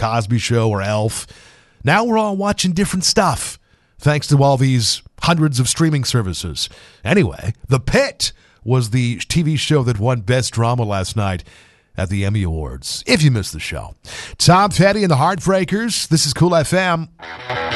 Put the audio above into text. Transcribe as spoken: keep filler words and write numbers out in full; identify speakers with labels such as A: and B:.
A: Cosby Show or Elf. Now we're all watching different stuff, thanks to all these hundreds of streaming services. Anyway, The Pit was the T V show that won Best Drama last night at the Emmy Awards, if you missed the show. Tom Petty and the Heartbreakers. This is Cool F M.